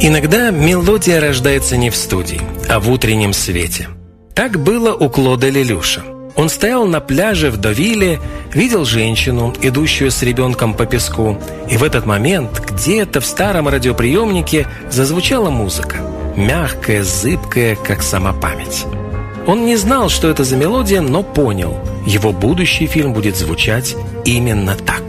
Иногда мелодия рождается не в студии, а в утреннем свете. Так было у Клода Лелюша. Он стоял на пляже в Довиле, видел женщину, идущую с ребенком по песку, и в этот момент где-то в старом радиоприемнике зазвучала музыка, мягкая, зыбкая, как сама память. Он не знал, что это за мелодия, но понял, его будущий фильм будет звучать именно так.